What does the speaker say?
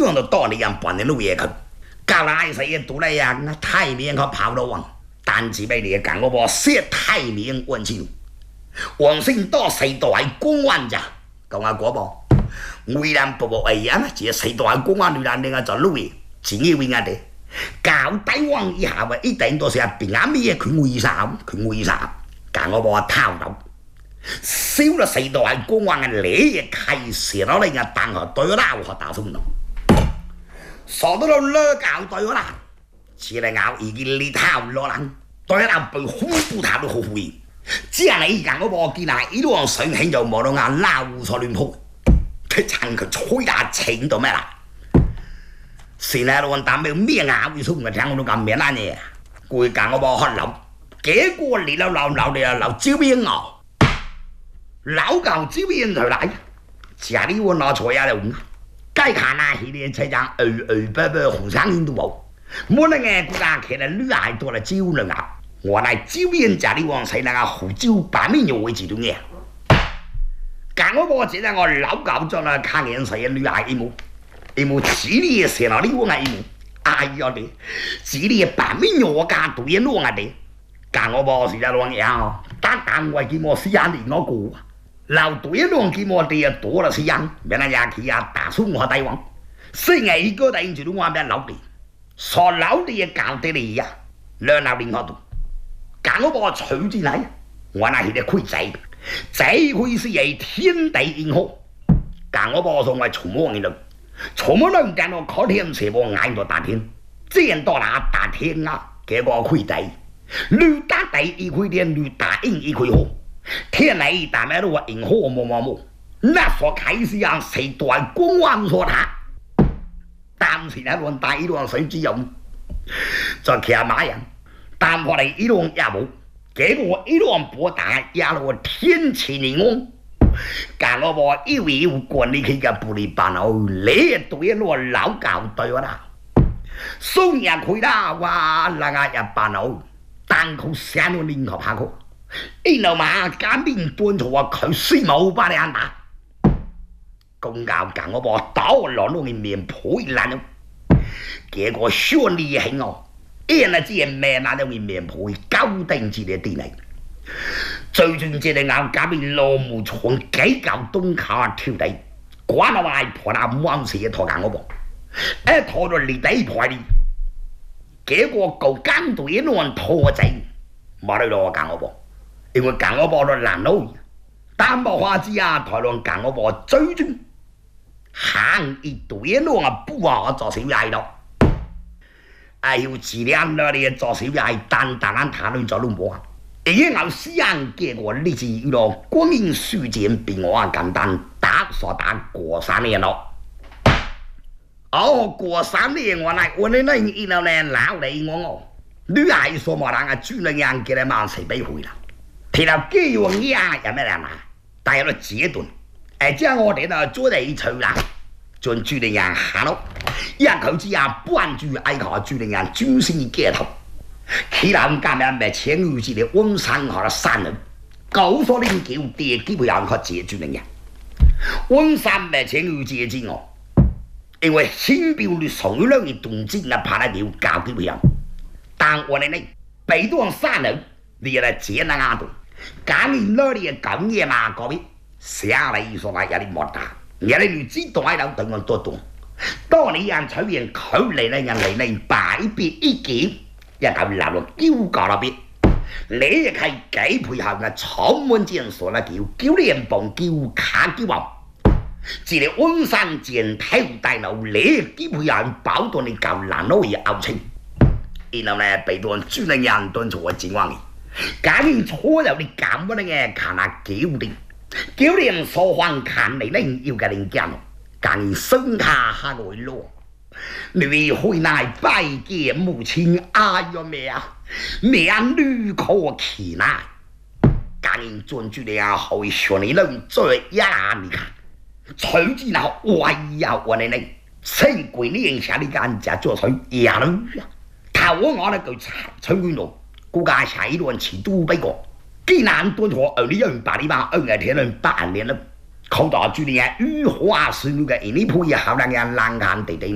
用到到你样半年路也去，搞来谁也都来呀，那太面可跑到王，单只被你讲我写太面问清，王姓到谁都系公安家，讲下嗰噃，为人不不一样，只谁都系公安女人，你个就路嘅，自己为人哋。搞帝王以下嘅一定都是平安咩？佢為啥？搞我冇偷到，少咗四代公安嘅你亦係寫到你嘅當學對啦，我打鬆咯，傻到攞搞對啦，只係咬已經你偷落人，對啦被恐怖頭都好會，只係你搞我冇見啊，呢度上興就冇到眼撈錯亂鋪，佢趁佢吹下錢到咩啦？现在我打没有咩牙为什么听我都咁咩啦呢？佢讲我冇喝流，结果你老你老招边熬，老搞招边就来，家里我拿错呀了，该看那系列车长白红山印都冇，冇那个国家看了女孩多了招人啊，我来招边家里往谁那个胡椒白面肉为几种嘢，讲我冇觉得我老搞咗啦，看见谁女孩一幕。一幕智力写了你我一幕，哎呀的，智力半面我家对人弄啊的，干我冇事就乱样，但我见我时间连我过，老对人弄见我哋多了时间，别那家去啊打算我大王，是一个的就我边老的，说老的搞得你呀，两老连我都，干我冇取进来，我那是的亏仔，这回是一天地因好，干我冇送我出门去了。从冇能见到靠天射我眼到大天，见到那大天啊，结果亏地，绿打地一块天，绿打印一块好，天嚟大咩都话银好冇，那所开始让谁断公安所他，当时那乱大一乱水之用，再骑马人，但我哋一乱也冇，结果一乱波打也落天齐你我。干我冇以为有管理佢嘅不离办好，你对我老搞对我啦，送人佢啦，哇，那个也办好，但佢想我联合下佢，然後嘛間邊端錯啊，佢雖冇把你眼打，公教干我冇倒落到你面破爛咗，結果順利起我，因為只咩那到你面破，高定自己啲嚟。最近这个咬家边老母从几嚿东卡跳地，关到外婆那往事拖硬我噃，拖到你地婆哩，结果够干队一乱拖仔，冇得攞硬我噃，因为硬我噃都难路，但冇法子啊，台浪硬我噃追住，行一堆路啊，不话做小嘢咯，哎要自量那里做小嘢，单单谈论做拢冇啊。然後時間結果呢次遇到光陰書展比我簡單打過3年咯。過3年我嚟我哋呢然後呢鬧你我，女孩說冇人啊專人人嘅咧嘛誰俾回啦？提到機用嘢有咩人啊？大家都自己頓，即係我哋呢做地吹啦，盡專人人行咯，一口之下關注愛靠專人人專心街頭。其他人家面咪前有自己温山下的山人，告訴你叫地基本上可解決人嘅。温山咪前有自己之外，因為新標率上兩嘅動靜啊，怕得叫教基本上。但我哋呢，被當山人，你嚟解那亞度，假如那裡嘅咁嘢嘛嗰邊，下嚟所謂有啲莫大，有啲你知道喺度對我多動，當你人出現佢嚟呢人嚟呢擺別一件。一嚿流落叫教那邊，你亦係幾配合嘅草滿戰所啦叫聯邦叫卡叫王，自你温山戰睇大樓，你基本上保到你夠難攞嘢拗清，然後呢被當專人人當做戰王嘅，假如初有你咁嗰啲嘅看下叫你所看看你呢要嘅零件，假如身下下來咯。你回來拜見母親，哎呀咩啊，咩女可期奈，假如專注你啊，會學你能最呀你看，隨之後喂呀我哋呢，成鬼年下你間家做水呀女啊，頭我呢句吹佢路，估計下一段遲都俾過，既然多咗你人把你把日天人8年了，靠到住你啊，雨花水嘅呢配好讓人冷眼地地。